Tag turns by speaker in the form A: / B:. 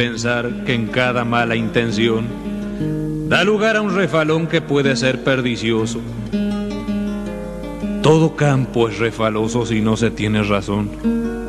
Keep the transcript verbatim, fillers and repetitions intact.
A: pensar que en cada mala intención da lugar a un refalón que puede ser perdicioso. Todo campo es refaloso si no se tiene razón.